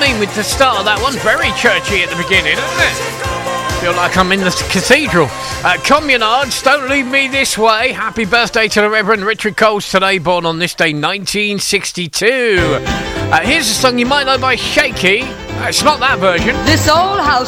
mean, with the start of that one, very churchy at the beginning, isn't it? Feel like I'm in the cathedral. Communards, Don't Leave Me This Way. Happy birthday to the Reverend Richard Coles today, born on this day, 1962. Here's a song you might know by Shaky. It's not that version. This old house